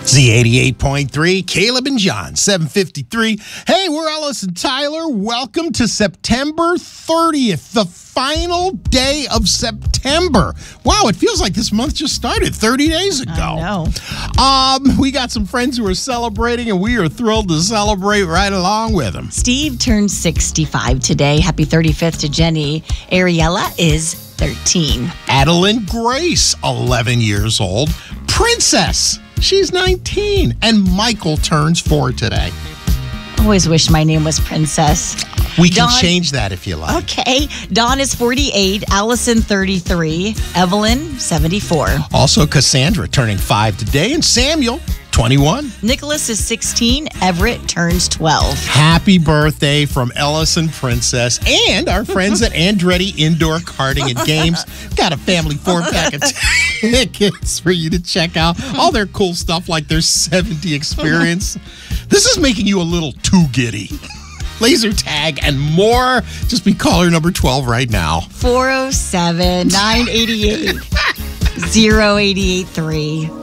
Z88.3, Caleb and John, 753. Hey, we're Ellis and Tyler. Welcome to September 30th, the final day of September. Wow, it feels like this month just started 30 days ago. I know. We got some friends who are celebrating, and we are thrilled to celebrate right along with them. Steve turned 65 today. Happy 35th to Jenny. Ariella is 13. Adeline Grace, 11 years old. Princess, she's 19. And Michael turns 4 today. Always wish my name was Princess. We can change that if you like. Okay. Dawn is 48. Allison, 33. Evelyn, 74. Also, Cassandra turning 5 today. And Samuel, 21. Nicholas is 16. Everett turns 12. Happy birthday from Ellis and Princess and our friends at Andretti Indoor Karting and Games. Got a family 4-pack of tickets for you to check out. All their cool stuff like their 70 experience. This is making you a little too giddy. Laser tag and more. Just be caller number 12 right now. 407-988-0883.